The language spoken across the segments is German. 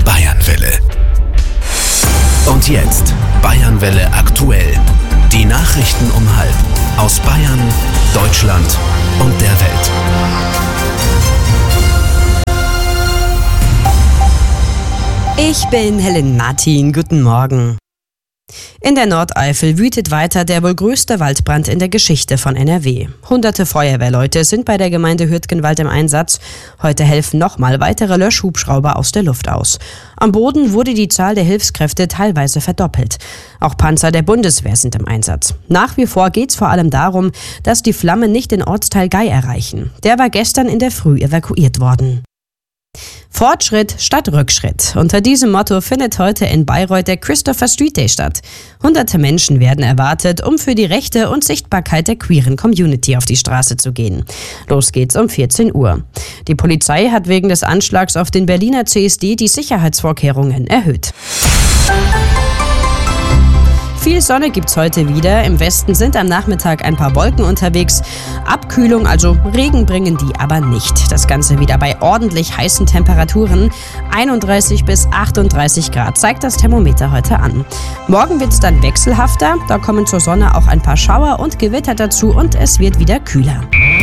Bayernwelle. Und jetzt Bayernwelle aktuell. Die Nachrichten um 12:30 aus Bayern, Deutschland und der Welt. Ich bin Helen Martin. Guten Morgen. In der Nordeifel wütet weiter der wohl größte Waldbrand in der Geschichte von NRW. Hunderte Feuerwehrleute sind bei der Gemeinde Hürtgenwald im Einsatz. Heute helfen nochmal weitere Löschhubschrauber aus der Luft aus. Am Boden wurde die Zahl der Hilfskräfte teilweise verdoppelt. Auch Panzer der Bundeswehr sind im Einsatz. Nach wie vor geht es vor allem darum, dass die Flammen nicht den Ortsteil Gei erreichen. Der war gestern in der Früh evakuiert worden. Fortschritt statt Rückschritt. Unter diesem Motto findet heute in Bayreuth der Christopher Street Day statt. Hunderte Menschen werden erwartet, um für die Rechte und Sichtbarkeit der queeren Community auf die Straße zu gehen. Los geht's um 14 Uhr. Die Polizei hat wegen des Anschlags auf den Berliner CSD die Sicherheitsvorkehrungen erhöht. Viel Sonne gibt's heute wieder. Im Westen sind am Nachmittag ein paar Wolken unterwegs. Abkühlung, also Regen, bringen die aber nicht. Das Ganze wieder bei ordentlich heißen Temperaturen. 31 bis 38 Grad zeigt das Thermometer heute an. Morgen wird's dann wechselhafter. Da kommen zur Sonne auch ein paar Schauer und Gewitter dazu und es wird wieder kühler.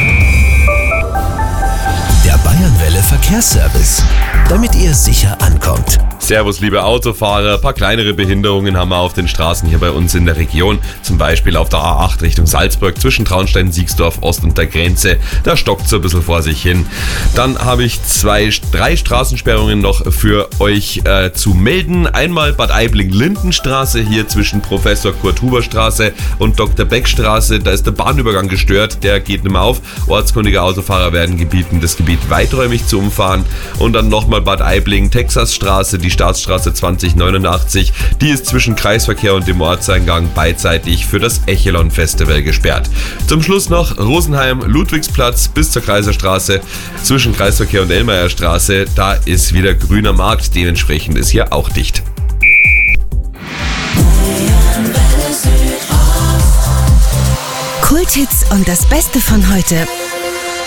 Der Bayernwelle Verkehrsservice, damit ihr sicher ankommt. Servus, liebe Autofahrer. Ein paar kleinere Behinderungen haben wir auf den Straßen hier bei uns in der Region. Zum Beispiel auf der A8 Richtung Salzburg zwischen Traunstein, Siegsdorf Ost und der Grenze. Da stockt so ein bisschen vor sich hin. Dann habe ich 3 Straßensperrungen noch für euch zu melden. Einmal Bad Aibling-Lindenstraße hier zwischen Professor Kurt-Huber-Straße und Dr. Beck-Straße. Da ist der Bahnübergang gestört. Der geht nicht mehr auf. Ortskundige Autofahrer werden gebeten, das Gebiet weiträumig zu umfahren. Und dann nochmal Bad Aibling-Texasstraße, die Staatsstraße 2089, die ist zwischen Kreisverkehr und dem Ortseingang beidseitig für das Echelon Festival gesperrt. Zum Schluss noch Rosenheim, Ludwigsplatz bis zur Kaiserstraße zwischen Kreisverkehr und Ellmayerstraße, da ist wieder grüner Markt, dementsprechend ist hier auch dicht. Kulthits und das Beste von heute